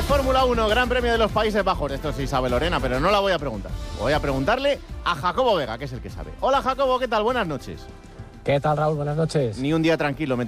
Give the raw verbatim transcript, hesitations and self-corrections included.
de Fórmula uno, Gran Premio de los Países Bajos. Esto sí sabe Lorena, pero no la voy a preguntar. Voy a preguntarle a Jacobo Vega, que es el que sabe. Hola Jacobo, ¿qué tal? Buenas noches. ¿Qué tal, Raúl? Buenas noches. Ni un día tranquilo me